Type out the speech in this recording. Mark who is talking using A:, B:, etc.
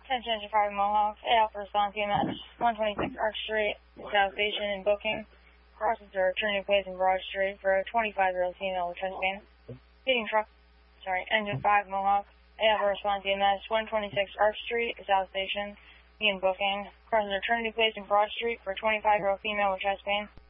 A: Attention to 5 Mohawk, AL for response EMS, 126 Arc Street, South Station and booking. Crosses are Trinity Place and Broad Street for a 25-year-old female with chest pain. Engine 5 Mohawk, AL for response EMS, 126 Arc Street, South Station, and booking. Crosses are Trinity Place and Broad Street for a 25-year-old female with chest pain.